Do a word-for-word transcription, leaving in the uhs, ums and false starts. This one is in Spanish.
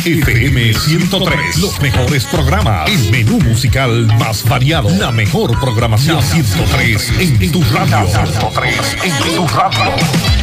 F M ciento tres. Los mejores programas. El menú musical más variado. La mejor programación. ciento tres en tu radio. ciento tres en tu radio.